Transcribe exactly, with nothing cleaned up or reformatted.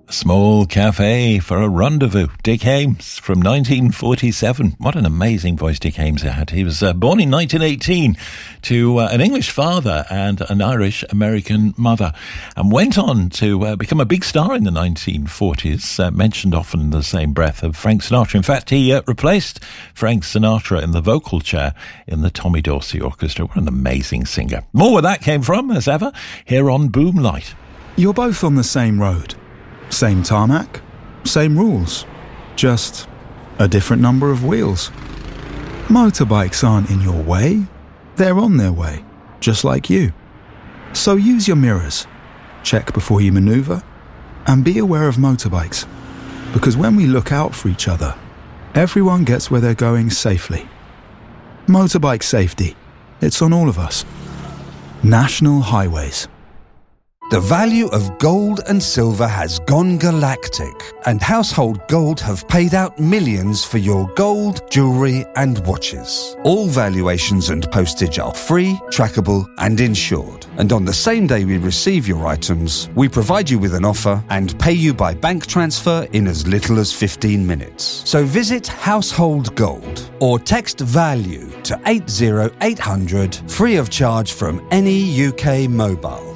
Small cafe for a rendezvous. Dick Haymes from nineteen forty-seven. What an amazing voice Dick Haymes had. He was uh, born in nineteen eighteen to uh, an English father and an Irish-American mother, and went on to uh, become a big star in the nineteen forties, uh, mentioned often in the same breath of Frank Sinatra. In fact, he uh, replaced Frank Sinatra in the vocal chair in the Tommy Dorsey Orchestra. What an amazing singer. More where that came from, as ever, here on Boomlight. You're both on the same road. Same tarmac, same rules, just a different number of wheels. Motorbikes aren't in your way, they're on their way, just like you. So use your mirrors, check before you manoeuvre, and be aware of motorbikes. Because when we look out for each other, everyone gets where they're going safely. Motorbike safety, it's on all of us. National Highways. The value of gold and silver has gone galactic, and Household Gold have paid out millions for your gold, jewellery and watches. All valuations and postage are free, trackable and insured. And on the same day we receive your items, we provide you with an offer and pay you by bank transfer in as little as fifteen minutes. So visit Household Gold or text VALUE to eight zero eight hundred, free of charge from any U K mobile.